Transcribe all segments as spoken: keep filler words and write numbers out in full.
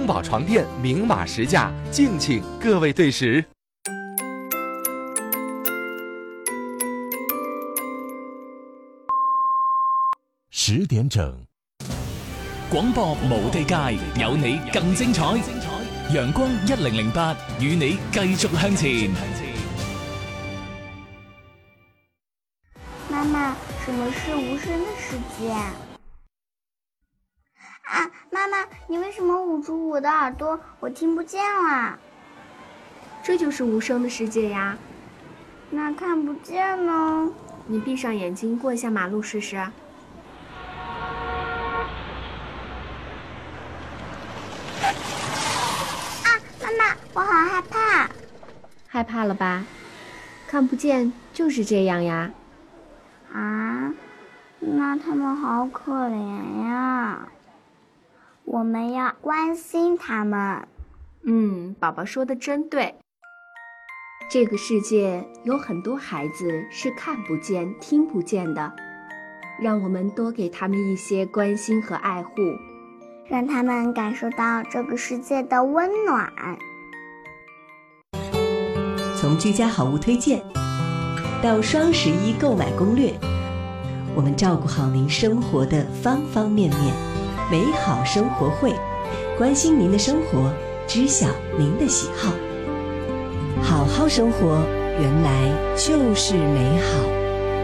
中宝床垫明码实价，敬请各位对时。 十點整， 廣播無地界，有你更精彩。陽光一零零八，與你繼續向前。 媽媽，什麼是無聲的世界？啊，媽媽，你為什麼捂住我的耳朵？我聽不見了。 這就是無聲的世界呀。 那看不見呢？ 你閉上眼睛過一下馬路試試。 我好害怕。 害怕了吧？看不見就是這樣呀。 啊，那他們好可憐呀。我們要關心他們。 嗯，寶寶說的真對。這個世界有很多孩子是看不見、聽不見的，讓我們多給他們一些關心和愛護， 讓他們感受到這個世界的溫暖。 從居家好物推薦到雙十一購買攻略，我們照顧好您生活的方方面面。美好生活會，關心您的生活，知曉您的喜好。好好生活，原來就是美好。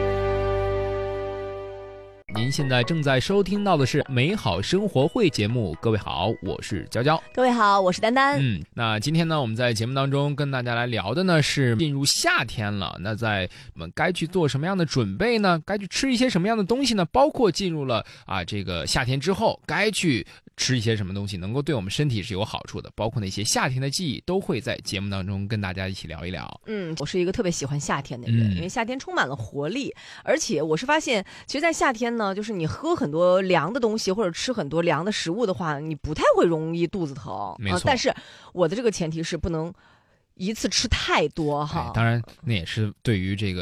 您现在正在收听到的是美好生活会节目，各位好，我是娇娇。 各位好，我是丹丹。 嗯，那今天呢，我们在节目当中跟大家来聊的呢是进入夏天了，那在我们该去做什么样的准备呢？该去吃一些什么样的东西呢？包括进入了啊这个夏天之后，该去吃一些什么东西能够对我们身体是有好处的，包括那些夏天的记忆，都会在节目当中跟大家一起聊一聊。 嗯，我是一个特别喜欢夏天的人， 嗯、 因为夏天充满了活力，而且我是发现，其实，在夏天呢，就是你喝很多凉的东西或者吃很多凉的食物的话，你不太会容易肚子疼。 没错、呃， 但是我的这个前提是不能一次吃太多哈。 当然，那也是对于这个。